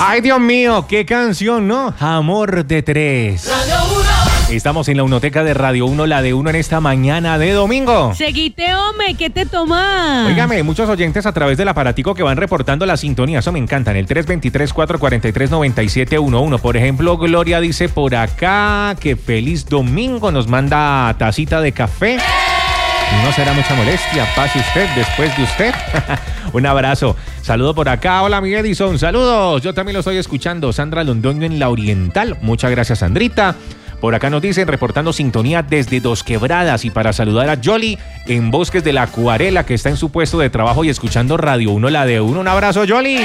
Ay, Dios mío, qué canción, ¿no? Amor de tres. Radio 1. Estamos en la Unoteca de Radio 1, la de 1 en esta mañana de domingo. Seguite, hombre, ¿qué te tomas? Óigame, muchos oyentes a través del aparatico que van reportando la sintonía, eso me encanta, en el 323-443-9711. Por ejemplo, Gloria dice por acá que feliz domingo, nos manda tacita de café. No será mucha molestia, pase usted después de usted. Un abrazo. Saludo por acá. Hola, mi Edison. Saludos. Yo también lo estoy escuchando. Sandra Londoño en La Oriental. Muchas gracias, Sandrita. Por acá nos dicen reportando sintonía desde Dos Quebradas. Y para saludar a Yoli en Bosques de la Acuarela, que está en su puesto de trabajo y escuchando Radio 1, la de 1. Un abrazo, Yoli.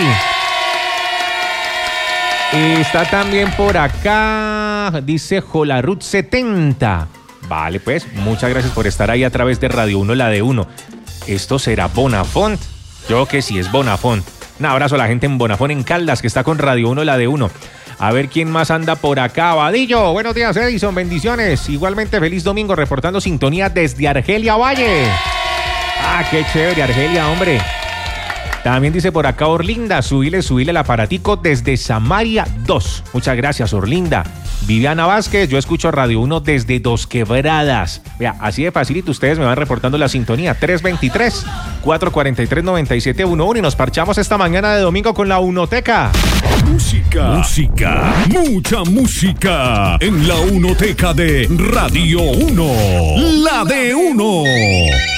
Está también por acá, dice Jolarut 70. Vale, pues, muchas gracias por estar ahí a través de Radio 1, la de 1. ¿Esto será Bonafont? Yo que sí es Bonafont. Un abrazo a la gente en Bonafont, en Caldas, que está con Radio 1, la de 1. A ver quién más anda por acá. Vadillo, buenos días, Edison, bendiciones. Igualmente, feliz domingo, reportando sintonía desde Argelia Valle. Ah, qué chévere, Argelia, hombre. También dice por acá Orlinda, subile el aparatico desde Samaria 2. Muchas gracias, Orlinda. Viviana Vázquez, yo escucho Radio 1 desde Dos Quebradas. Vea, así de facilito ustedes me van reportando la sintonía. 323-443-9711 y nos parchamos esta mañana de domingo con la Unoteca. Música, mucha música en la Unoteca de Radio 1, la de 1.